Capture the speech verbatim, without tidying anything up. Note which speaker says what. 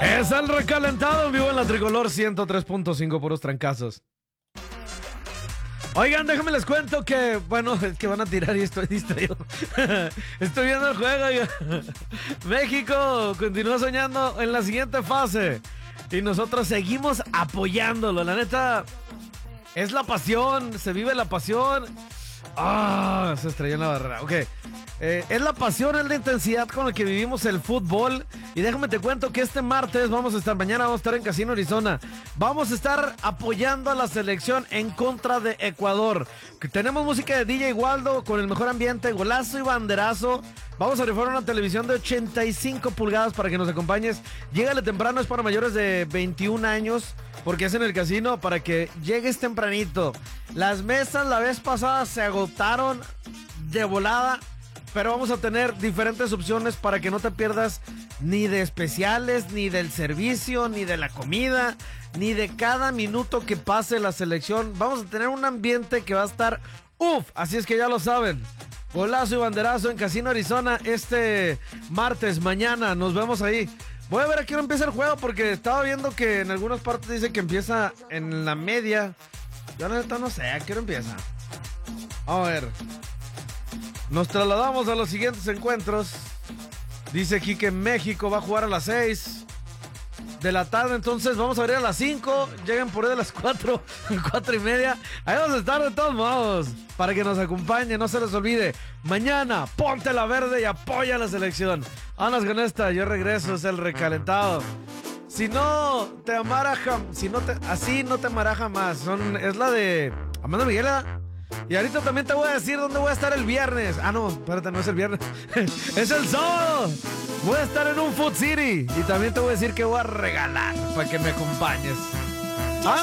Speaker 1: Es el recalentado en vivo en la Tricolor ciento tres punto cinco, puros trancazos. Oigan, déjenme les cuento que, bueno, es que van a tirar y estoy distraído. Estoy viendo el juego. Oiga. México continúa soñando en la siguiente fase y nosotros seguimos apoyándolo. La neta, es la pasión, se vive la pasión. Ah, se estrelló en la barrera. Ok. Eh, es la pasión, es la intensidad con la que vivimos el fútbol. Y déjame te cuento que este martes vamos a estar, mañana vamos a estar en Casino Arizona. Vamos a estar apoyando a la selección en contra de Ecuador. Que tenemos música de D J Waldo con el mejor ambiente, golazo y banderazo. Vamos a rifar una televisión de ochenta y cinco pulgadas para que nos acompañes. Llégale temprano, es para mayores de veintiún años, porque es en el casino, para que llegues tempranito. Las mesas la vez pasada se agotaron de volada, pero vamos a tener diferentes opciones para que no te pierdas ni de especiales, ni del servicio, ni de la comida, ni de cada minuto que pase la selección. Vamos a tener un ambiente que va a estar uff, así es que ya lo saben. Golazo y banderazo en Casino Arizona este martes, mañana, nos vemos ahí. Voy a ver a qué hora empieza el juego porque estaba viendo que en algunas partes dice que empieza en la media. Yo la neta no sé a qué hora empieza. Vamos a ver. Nos trasladamos a los siguientes encuentros. Dice aquí que México va a jugar a las seis de la tarde, entonces vamos a abrir a las cinco. Lleguen por ahí de las cuatro, cuatro y media. Ahí vamos a estar de todos modos para que nos acompañe, no se les olvide. Mañana, ponte la verde y apoya a la selección. Vámonos con esta, yo regreso, es el recalentado. Si no te amara, si no te, así no te amará jamás. Son, es la de Amanda Miguela. Y ahorita también te voy a decir dónde voy a estar el viernes. Ah, no, espérate, no es el viernes. Es el sábado. Voy a estar en un Food City. Y también te voy a decir que voy a regalar para que me acompañes.